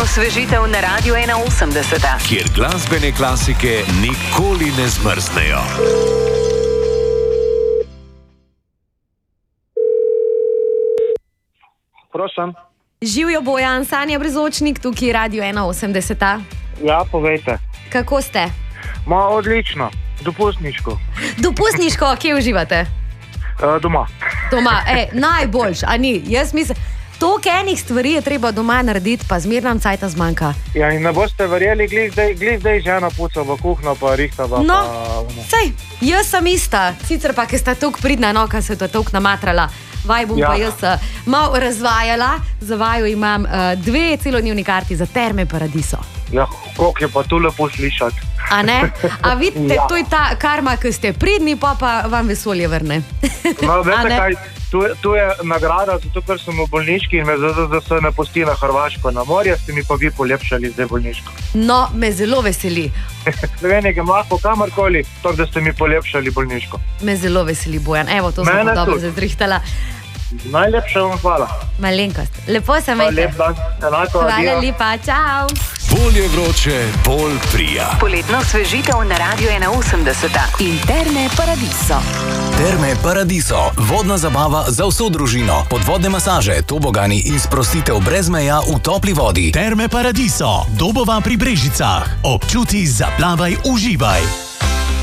osvežitev na Radiu 81, kjer glasbene klasike nikoli ne zmrznejo. Prosim. Živijo Bojan, Sanja Brezočnik, tukaj Radio 81. Ja, povejte. Kako ste? Odlično, dopustniško. Dopustniško, kje uživate? Doma. Doma, najboljš, a ni? Jaz mislim, toliko enih stvari je treba doma narediti, pa zmerno cajta zmanjka. Ja, in ne boste verjeli, glih zdaj žena puca v kuhno, pa rihtava. No, sej, jaz sem ista, sicer pa, ker sta toliko pridna, no, ker se to toliko namatrala. Vaj bom pa jaz malo razvajala, za vaju imam 2 celodnevni karti za Terme Paradiso. Ja, koliko je pa tu lepo slišati. A ne? A vidite, to je ta karma, ki ste pridni, pa vam vesolje vrne. No, veste kaj, tu je nagrada, zato ker sem v bolniški in me ZZZS ne pusti na Hrvaško, na morje, ste mi pa vi polepšali zdaj bolniško. No, me zelo veseli. Slovenije grem lahko kamorkoli, tako da ste mi polepšali bolniško. Me zelo veseli, Bojan. Evo, to sem dobro zazrihtala. Najlepša vam hvala. Malenkost. Lepo se imejte. Lep dan. Enako, hvala lepa, čau. Bolj je vroče, bolj prija. Poletno osvežitev na Radiu 81 in Terme Paradiso. Terme Paradiso, vodna zabava za vso družino, podvodne masaže, tobogani in sprostitev brez meja v topli vodi. Terme Paradiso, Dobova pri Brežicah. Občuti, zaplavaj, uživaj.